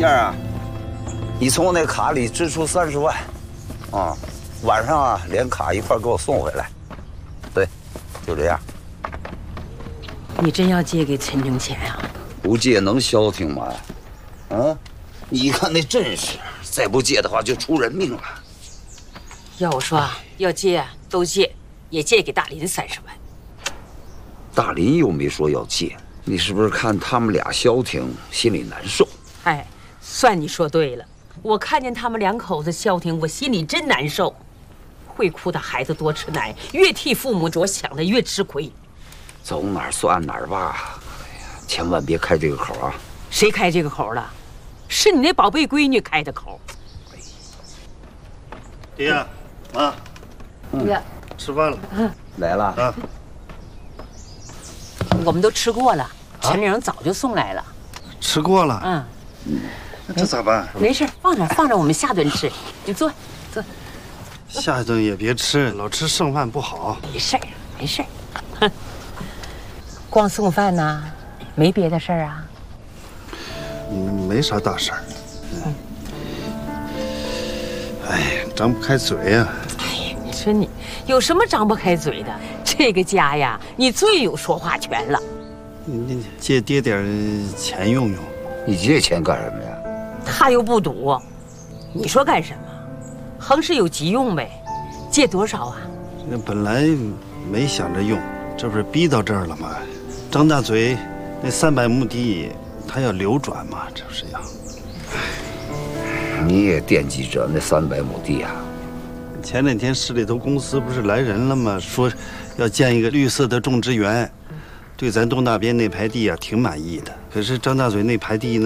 件啊，你从我那卡里支出30万，啊，晚上啊连卡一块给我送回来。对，就这样。 你真要借给陈正钱啊？ 不借能消停吗？嗯，你看那阵势，再不借的话就出人命了。 要我说，要借都借，也借给大林30万。 大林又没说要借，你是不是看他们俩消停，心里难受？ 哎，算你说对了。我看见他们2口子消停，我心里真难受。会哭的孩子多吃奶，越替父母着想的越吃亏。 走哪儿算哪儿吧，哎呀，千万别开这个口啊！ 谁开这个口了？是你那宝贝闺女开的口。 爹妈， 爹， 吃饭了。 来了啊。 我们都吃过了，陈玲早就送来了。 吃过了。那这咋办？ 没事，放着，我们下顿吃。你坐。 下一顿也别吃，老吃剩饭不好。 没事。哼，光送饭呐，没别的事儿啊？ 没啥大事儿。哎，张不开嘴呀。 哎呀，你说你有什么张不开嘴的？这个家呀，你最有说话权了。 你借爹点钱用用。 你借钱干什么呀？ 他又不赌，你说干什么？横是有急用呗。借多少啊？ 这本来没想着用，这不是逼到这儿了吗？张大嘴那300亩地，他要流转嘛，这不是要。 你也惦记着那300亩地啊？ 前2天市里头公司不是来人了吗？说要建一个绿色的种植园，对咱东大边那排地啊挺满意的。可是张大嘴那排地呢？